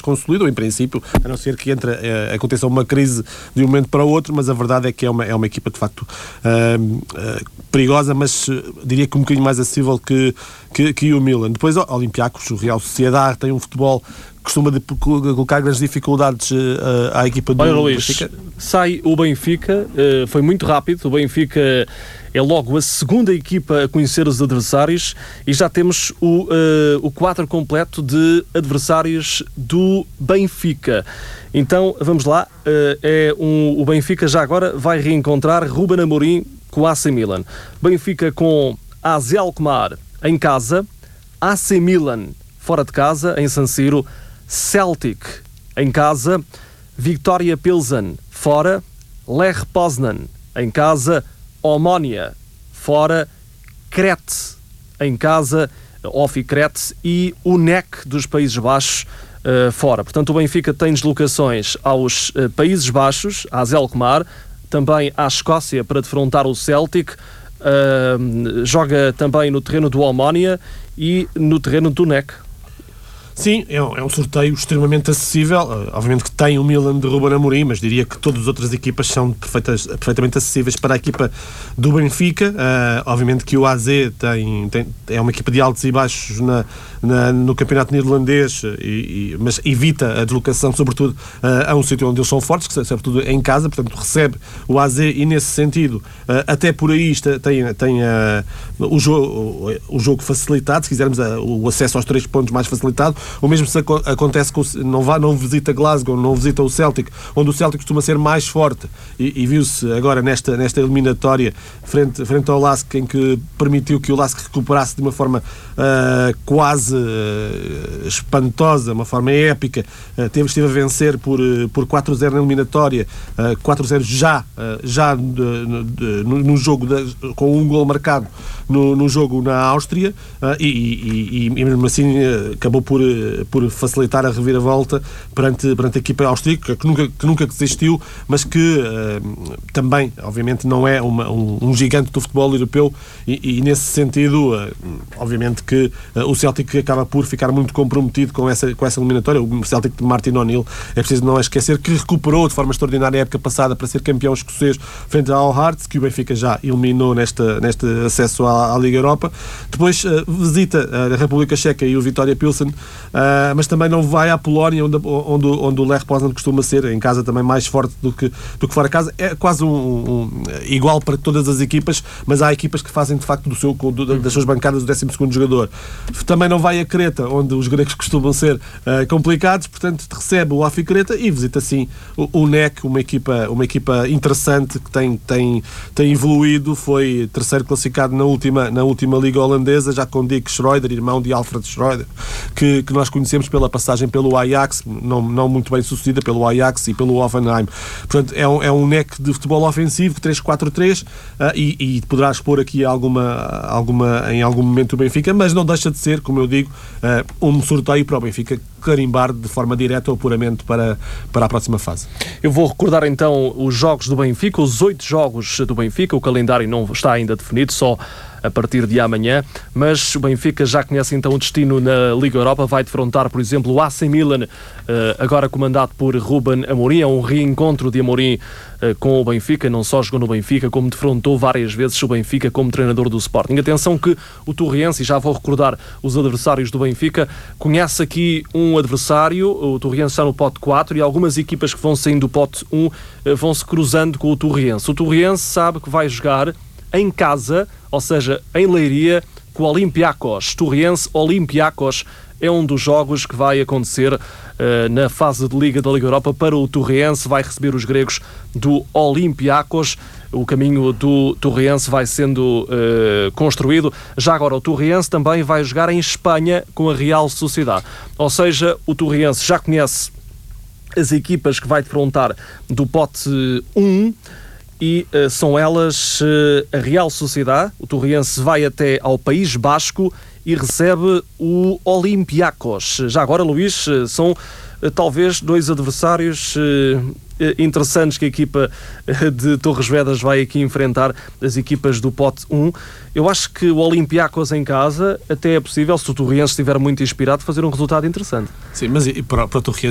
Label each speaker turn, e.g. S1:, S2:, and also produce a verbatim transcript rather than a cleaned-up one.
S1: se consolidam, em princípio, a não ser que entre, uh, aconteça uma crise de um momento para o outro, mas a verdade é que é uma, é uma equipa de facto uh, uh, perigosa, mas uh, diria que um bocadinho mais acessível que, que, que o Milan. Depois, o Olympiacos, o Real Sociedade, tem um futebol que costuma de, colocar grandes dificuldades uh, à equipa do
S2: Olha, Luís,
S1: Benfica.
S2: Sai o Benfica, uh, foi muito rápido, o Benfica é logo a segunda equipa a conhecer os adversários e já temos o, uh, o quadro completo de adversários do Benfica. Então, vamos lá, uh, é um, o Benfica já agora vai reencontrar Ruben Amorim com o A C Milan. Benfica com A Z Alkmaar em casa, A C Milan fora de casa, em San Siro, Celtic em casa, Victoria Pilsen fora, Lech Poznan em casa, Omonia fora, Crete em casa, Ofi Crete e o N E C dos Países Baixos uh, fora. Portanto, o Benfica tem deslocações aos uh, Países Baixos, a AZ Alkmaar, também à Escócia para defrontar o Celtic, uh, joga também no terreno do Omonia e no terreno do N E C.
S1: Sim, é um, é um sorteio extremamente acessível. Uh, obviamente que tem o Milan de Ruben Amorim, mas diria que todas as outras equipas são perfeitas, perfeitamente acessíveis para a equipa do Benfica. Uh, obviamente que o A Z tem, tem, é uma equipa de altos e baixos na, na, no campeonato neerlandês, e, e, mas evita a deslocação, sobretudo, uh, a um sítio onde eles são fortes, que sobretudo em casa, portanto recebe o A Z e nesse sentido, uh, até por aí está, tem, tem uh, o, jogo, o, o jogo facilitado, se quisermos uh, o acesso aos três pontos mais facilitado. O mesmo se acontece com não vá, não visita Glasgow, não visita o Celtic, onde o Celtic costuma ser mais forte, e, e viu-se agora nesta, nesta eliminatória frente, frente ao Lask, em que permitiu que o Lask recuperasse de uma forma uh, quase uh, espantosa, uma forma épica. Uh, teve, esteve a vencer por, uh, por quatro a zero na eliminatória, uh, quatro a zero já, uh, já de, de, no, no jogo de, com um gol marcado no, no jogo na Áustria, uh, e, e, e, e mesmo assim uh, acabou por por facilitar a reviravolta perante, perante a equipa austríaca, que nunca, que nunca desistiu, mas que uh, também, obviamente, não é uma, um, um gigante do futebol europeu, e, e nesse sentido, uh, obviamente que uh, o Celtic acaba por ficar muito comprometido com essa, com essa eliminatória. O Celtic de Martin O'Neill, é preciso não esquecer, que recuperou de forma extraordinária a época passada para ser campeão escocês frente ao Hearts, que o Benfica já eliminou nesta, neste acesso à, à Liga Europa. Depois uh, visita a República Checa e o Vitória Pilsen, Uh, mas também não vai à Polónia, onde, onde, onde o Lech Poznan costuma ser, em casa também mais forte do que, do que fora de casa. É quase um, um, igual para todas as equipas, mas há equipas que fazem de facto do seu, do, das suas bancadas o décimo segundo jogador. Também não vai a Creta, onde os gregos costumam ser uh, complicados, portanto recebe o Ofi Creta e visita assim o, o N E C, uma equipa, uma equipa interessante que tem, tem, tem evoluído, foi terceiro classificado na última, na última Liga Holandesa, já com Dick Schreuder, irmão de Alfred Schreuder, que, que nós conhecemos pela passagem pelo Ajax, não, não muito bem sucedida, pelo Ajax e pelo Hoffenheim. Portanto, é um, é um N E C de futebol ofensivo, três quatro três, uh, e, e poderá expor aqui alguma, alguma, em algum momento o Benfica, mas não deixa de ser, como eu digo, uh, um sorteio para o Benfica carimbar de forma direta ou puramente para, para a próxima fase.
S2: Eu vou recordar então os jogos do Benfica, os oito jogos do Benfica. O calendário não está ainda definido, só a partir de amanhã, mas o Benfica já conhece então o destino na Liga Europa, vai defrontar, por exemplo, o A C Milan, agora comandado por Ruben Amorim. É um reencontro de Amorim com o Benfica, não só jogou no Benfica, como defrontou várias vezes o Benfica como treinador do Sporting. Atenção que o Torriense, e já vou recordar os adversários do Benfica, conhece aqui um adversário, o Torriense está no pote quatro, e algumas equipas que vão saindo do pote um vão se cruzando com o Torriense. O Torriense sabe que vai jogar em casa, ou seja, em Leiria, com o Olympiacos. Torriense Olympiacos é um dos jogos que vai acontecer uh, na fase de Liga da Liga Europa para o Torriense. Vai receber os gregos do Olympiacos. O caminho do Torriense vai sendo uh, construído. Já agora, o Torriense também vai jogar em Espanha com a Real Sociedade. Ou seja, o Torriense já conhece as equipas que vai defrontar do pote um, e uh, são elas uh, a Real Sociedade. O Torriense vai até ao País Basco e recebe o Olympiacos. Já agora, Luís, uh, são uh, talvez dois adversários uh, interessantes que a equipa uh, de Torres Vedras vai aqui enfrentar, as equipas do pote um. Eu acho que o Olympiacos em casa até é possível, se o Torriense estiver muito inspirado, fazer um resultado interessante.
S1: Sim, mas para, para o Torriense